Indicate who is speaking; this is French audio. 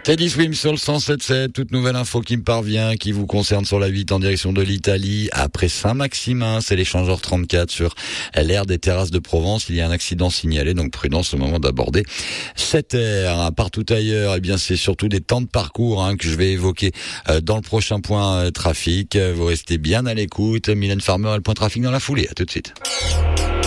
Speaker 1: Teddy Swim sur le 107.7, toute nouvelle info qui me parvient, qui vous concerne sur la 8 en direction de l'Italie. Après Saint-Maximin, c'est l'échangeur 34 sur l'aire des terrasses de Provence. Il y a un accident signalé, donc prudence au moment d'aborder cette aire. Partout ailleurs, eh bien, c'est surtout des temps de parcours que je vais évoquer dans le prochain point trafic. Vous restez bien à l'écoute. Mylène Farmer, le point trafic dans la foulée. À tout de suite.